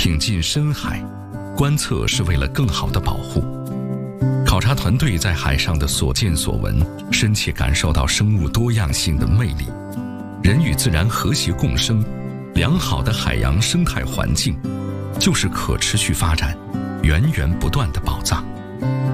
挺进深海，观测是为了更好的保护。考察团队在海上的所见所闻，深切感受到生物多样性的魅力。人与自然和谐共生，良好的海洋生态环境，就是可持续发展源源不断的宝藏。